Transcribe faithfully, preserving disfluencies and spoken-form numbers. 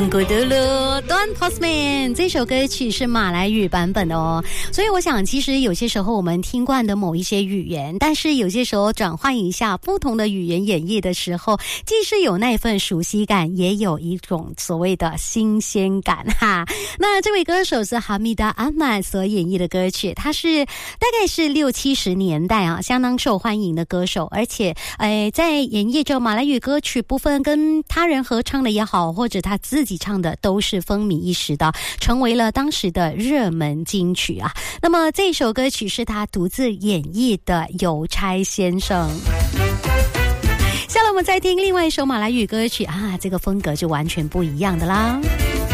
咕嘟噜 Don Postman 这首歌曲是马来语版本的哦，所以我想其实有些时候我们听惯的某一些语言，但是有些时候转换一下不同的语言演绎的时候，既是有那份熟悉感，也有一种所谓的新鲜感哈。那这位歌手是哈密达阿曼所演绎的歌曲，他是大概是六七十年代啊相当受欢迎的歌手，而且呃在演绎着马来语歌曲部分，跟他人合唱的也好，或者他自己唱的都是风靡一时的，成为了当时的热门金曲啊。那么这首歌曲是他独自演绎的《邮差先生》。下来我们再听另外一首马来语歌曲啊，这个风格就完全不一样的啦。